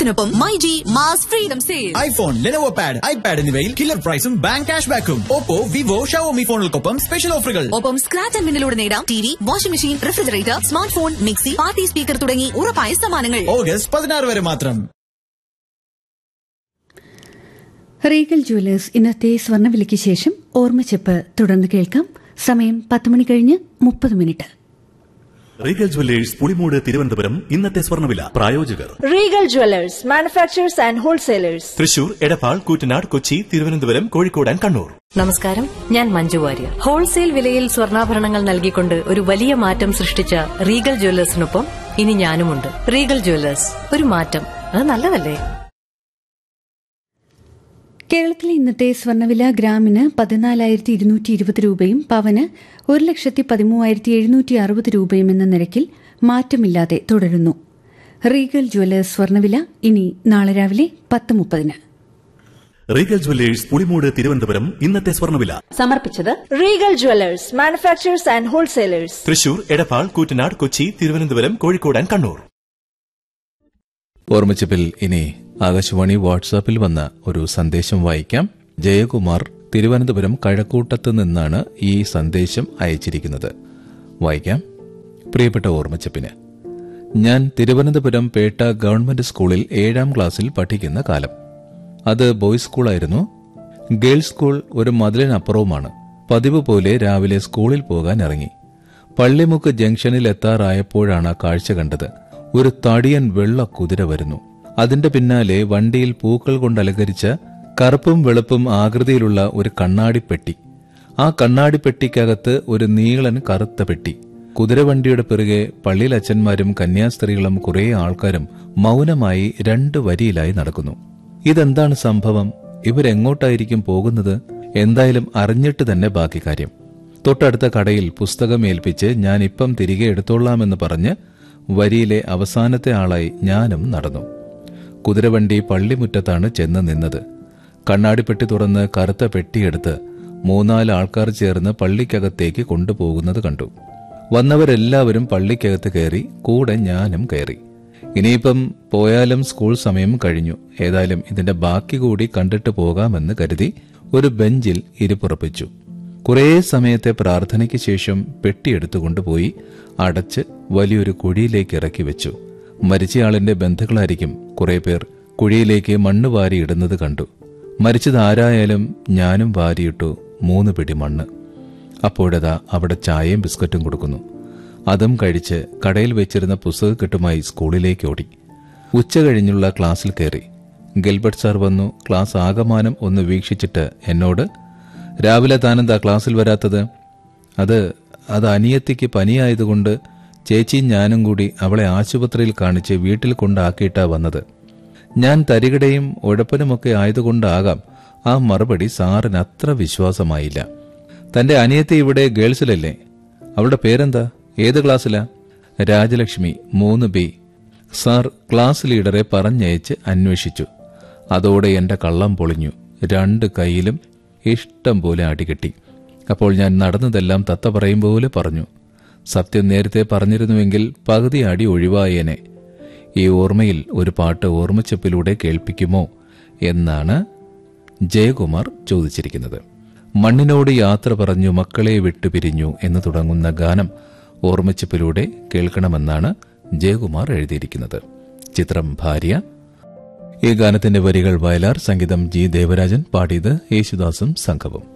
ഓണത്തിനൊപ്പം myG mass freedom sale. IPhone, Lenovo pad, iPad എന്നിവയിൽ killer പ്രൈസും bank cash ബാക്കും. Oppo, Vivo, Xiaomi ഫോണുകൾക്കൊപ്പം special ഓഫറുകൾ. ഒപ്പം സ്ക്രാച്ച് ആൻഡ് വിന്നിലൂടെ നേടാം TV, washing machine, refrigerator, smart phone, mixie, party speaker തുടങ്ങി ഉറപ്പായ സമ്മാനങ്ങൾ. ഓഗസ്റ്റ് 16 വരെ മാത്രം. റീഗൽ ജുവലേഴ്സ് ഇന്നത്തെ സ്വർണ്ണവിലയ്ക്ക് ശേഷം ഓർമ്മച്ചെപ്പ് തുടർന്ന് കേൾക്കാം. സമയം 10 മണി കഴിഞ്ഞ് 30 minute. Regal jewellers Pulimoodu Thiruvananthapuram ഇന്നത്തെ സ്വർണ്ണവില. പ്രായോജകർ Regal jewellers manufacturers and wholesalers. Thrissur, Edappal, Koottanad, Kochi, Thiruvananthapuram, Kozhikode and Kannur. നമസ്കാരം, ഞാൻ മഞ്ജു വാര്യർ. ഹോൾസെയിൽ വിലയിൽ സ്വർണ്ണാഭരണങ്ങൾ നൽകിക്കൊണ്ട് ഒരു വലിയ മാറ്റം സൃഷ്ടിച്ച റീഗൽ ജുവല്ലേഴ്സിനൊപ്പം ഇനി ഞാനുമുണ്ട്. റീഗൽ ജുവല്ലേഴ്സ്, ഒരു മാറ്റം, അത് നല്ലതല്ലേ? കേരളത്തിലെ ഇന്നത്തെ സ്വർണ്ണവില ഗ്രാമിന് 14,220 രൂപയും പവന് 1,13,760 രൂപയും എന്ന നിരക്കിൽ മാറ്റമില്ലാതെ തുടരുന്നു. റീഗൽ ജുവല്ലേഴ്സ് സ്വർണ്ണവില ഇനി നാളെ രാവിലെ 10:30. റീഗൽ ജുവല്ലേഴ്സ് പുളിമൂട് തിരുവനന്തപുരം ഇന്നത്തെ സ്വർണ്ണവില സമർപ്പിച്ചത് Regal jewellers manufacturers and wholesalers. Thrissur, Edappal, Koottanad, Kochi, Thiruvananthapuram, Kozhikode and Kannur. ഓർമ്മച്ചപ്പിൽ ഇനി ആകാശവാണി വാട്സാപ്പിൽ വന്ന ഒരു സന്ദേശം വായിക്കാം. ജയകുമാർ തിരുവനന്തപുരം കഴക്കൂട്ടത്ത് നിന്നാണ് ഈ സന്ദേശം അയച്ചിരിക്കുന്നത്. വായിക്കാം. പ്രിയപ്പെട്ട ഓർമ്മച്ചപ്പിന്, ഞാൻ തിരുവനന്തപുരം പേട്ട ഗവൺമെന്റ് സ്കൂളിൽ 7ാം ക്ലാസ്സിൽ പഠിക്കുന്ന കാലം. അത് ബോയ്സ് സ്കൂളായിരുന്നു. ഗേൾസ് സ്കൂൾ ഒരു മതിലിനപ്പുറവുമാണ്. പതിവ് പോലെ രാവിലെ സ്കൂളിൽ പോകാൻ ഇറങ്ങി. പള്ളിമുക്ക് ജംഗ്ഷനിൽ എത്താറായപ്പോഴാണ് ആ കാഴ്ച കണ്ടത്. ഒരു തടിയൻ വെള്ള കുതിര വരുന്നു. അതിന്റെ പിന്നാലെ വണ്ടിയിൽ പൂക്കൾ കൊണ്ട് അലങ്കരിച്ച കറുപ്പും വെളുപ്പും ആകൃതിയിലുള്ള ഒരു കണ്ണാടിപ്പെട്ടി. ആ കണ്ണാടിപ്പെട്ടിക്കകത്ത് ഒരു നീളൻ കറുത്ത പെട്ടി. കുതിരവണ്ടിയുടെ പിറകെ പള്ളിയിലച്ചന്മാരും കന്യാസ്ത്രീകളും കുറേ ആൾക്കാരും മൗനമായി 2 വരിയിലായി നടക്കുന്നു. ഇതെന്താണ് സംഭവം? ഇവരെങ്ങോട്ടായിരിക്കും പോകുന്നത്? എന്തായാലും അറിഞ്ഞിട്ട് തന്നെ ബാക്കി കാര്യം. തൊട്ടടുത്ത കടയിൽ പുസ്തകം ഏൽപ്പിച്ച് ഞാൻ ഇപ്പം തിരികെ എടുത്തോളാമെന്ന് പറഞ്ഞ് വരിയിലെ അവസാനത്തെ ആളായി ഞാനും നടന്നു. കുതിരവണ്ടി പള്ളിമുറ്റത്താണ് ചെന്ന് നിന്നത്. കണ്ണാടിപ്പെട്ടി തുറന്ന് കറുത്ത പെട്ടിയെടുത്ത് 3-4 ആൾക്കാർ ചേർന്ന് പള്ളിക്കകത്തേക്ക് കൊണ്ടുപോകുന്നത് കണ്ടു. വന്നവരെല്ലാവരും പള്ളിക്കകത്ത് കയറി. കൂടെ ഞാനും കയറി. ഇനിയിപ്പം പോയാലും സ്കൂൾ സമയം കഴിഞ്ഞു. ഏതായാലും ഇതിന്റെ ബാക്കി കൂടി കണ്ടിട്ട് പോകാമെന്ന് കരുതി ഒരു ബെഞ്ചിൽ ഇരിപ്പുറപ്പിച്ചു. കുറേ സമയത്തെ പ്രാർത്ഥനയ്ക്ക് ശേഷം പെട്ടിയെടുത്തുകൊണ്ടുപോയി അടച്ച് വലിയൊരു കുഴിയിലേക്ക് ഇറക്കി വെച്ചു. മരിച്ചയാളിന്റെ ബന്ധുക്കളായിരിക്കും കുറെ പേർ കുഴിയിലേക്ക് മണ്ണ് വാരിയിടുന്നത് കണ്ടു. മരിച്ചതാരായാലും ഞാനും വാരിയിട്ടു 3 പിടി മണ്ണ്. അപ്പോഴതാ അവിടെ ചായയും ബിസ്ക്കറ്റും കൊടുക്കുന്നു. അതും കഴിച്ച് കടയിൽ വെച്ചിരുന്ന പുസ്തകക്കെട്ടുമായി സ്കൂളിലേക്ക് ഓടി. ഉച്ച കഴിഞ്ഞുള്ള ക്ലാസ്സിൽ കയറി. ഗിൽബർട്ട് സാർ വന്നു. ക്ലാസ് ആകമാനം ഒന്ന് വീക്ഷിച്ചിട്ട് എന്നോട്, രാവിലെ താനെന്താ ക്ലാസ്സിൽ വരാത്തത്? അത് അനിയത്തിക്ക് പനിയായതുകൊണ്ട് ചേച്ചിയും ഞാനും കൂടി അവളെ ആശുപത്രിയിൽ കാണിച്ച് വീട്ടിൽ കൊണ്ടാക്കിയിട്ടാ വന്നത്. ഞാൻ തരികിടയും ഉഴപ്പനുമൊക്കെ ആയതുകൊണ്ടാകാം ആ മറുപടി സാറിന് അത്ര വിശ്വാസമായില്ല. തന്റെ അനിയത്തി ഇവിടെ ഗേൾസിലല്ലേ? അവളുടെ പേരെന്താ? ഏത് ക്ലാസ്സിലാ? രാജലക്ഷ്മി 3B. സാർ ക്ലാസ് ലീഡറെ പറഞ്ഞയച്ച് അന്വേഷിച്ചു. അതോടെ എന്റെ കള്ളം പൊളിഞ്ഞു. 2 കൈയിലും ഇഷ്ടം പോലെ അടികിട്ടി. അപ്പോൾ ഞാൻ നടന്നതെല്ലാം തത്ത പറയും പോലെ പറഞ്ഞു. സത്യം നേരത്തെ പറഞ്ഞിരുന്നുവെങ്കിൽ പകുതി അടി ഒഴിവായേനെ. ഈ ഓർമ്മയിൽ ഒരു പാട്ട് ഓർമ്മച്ചപ്പിലൂടെ കേൾപ്പിക്കുമോ എന്നാണ് ജയകുമാർ ചോദിച്ചിരിക്കുന്നത്. മണ്ണിനോട് യാത്ര പറഞ്ഞു മക്കളെ വിട്ടുപിരിഞ്ഞു എന്ന് തുടങ്ങുന്ന ഗാനം ഓർമ്മച്ചപ്പിലൂടെ കേൾക്കണമെന്നാണ് ജയകുമാർ എഴുതിയിരിക്കുന്നത്. ചിത്രം ഭാര്യ. ഈ ഗാനത്തിന്റെ വരികൾ വയലാർ, സംഗീതം G. ദേവരാജൻ, പാടിയത് യേശുദാസും സംഘവും.